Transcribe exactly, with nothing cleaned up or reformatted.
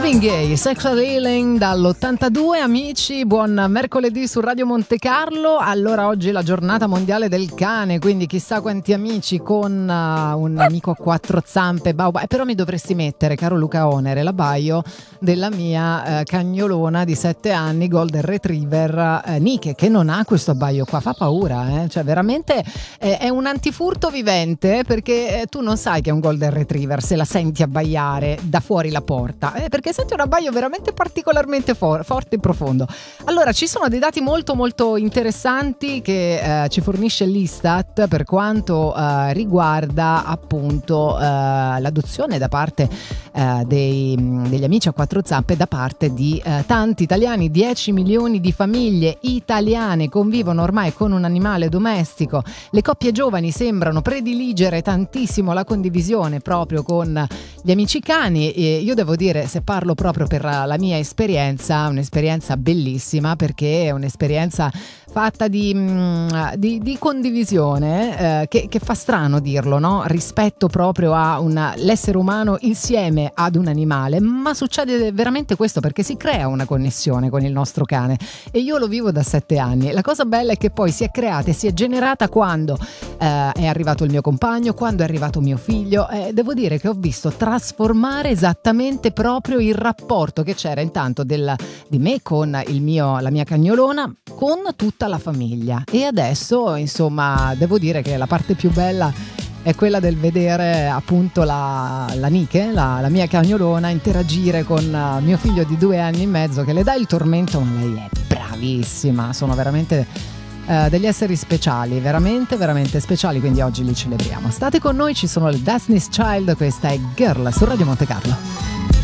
Marvin Gaye, Sexual Healing dall'ottantadue. Amici, buon mercoledì su Radio Monte Carlo. Allora, oggi è la giornata mondiale del cane, quindi chissà quanti amici con uh, un amico a quattro zampe, bau, bau. Però mi dovresti mettere, caro Luca Onere, l'abbaio della mia uh, cagnolona di sette anni, Golden Retriever uh, Nike, che non ha questo abbaio qua, fa paura, eh? Cioè veramente eh, è un antifurto vivente, perché eh, tu non sai che è un Golden Retriever se la senti abbaiare da fuori la porta, eh, perché senti un abbaio veramente particolarmente for- forte e profondo. Allora, ci sono dei dati molto molto interessanti che eh, ci fornisce l'Istat per quanto eh, riguarda appunto eh, l'adozione da parte eh, dei, degli amici a quattro zampe da parte di eh, tanti italiani. dieci milioni di famiglie italiane convivono ormai con un animale domestico. Le coppie giovani sembrano prediligere tantissimo la condivisione proprio con gli amici cani, e io devo dire, se parlo proprio per la mia esperienza, un'esperienza bellissima, perché è un'esperienza fatta di, di, di condivisione eh, che, che fa strano dirlo, no? Rispetto proprio a una, l'essere umano insieme ad un animale, ma succede veramente questo, perché si crea una connessione con il nostro cane, e io lo vivo da sette anni. La cosa bella è che poi si è creata e si è generata quando eh, è arrivato il mio compagno, quando è arrivato mio figlio. Eh, devo dire che ho visto trasformare esattamente proprio il rapporto che c'era intanto del, di me con il mio, la mia cagnolona, con tutta la famiglia. E adesso, insomma, devo dire che la parte più bella è quella del vedere appunto la, la Nike, la, la mia cagnolona, interagire con uh, mio figlio di due anni e mezzo, che le dà il tormento, ma lei è bravissima. Sono veramente uh, degli esseri speciali, veramente veramente speciali, quindi oggi li celebriamo. State con noi, ci sono le Destiny's Child, questa è Girl su Radio Monte Carlo.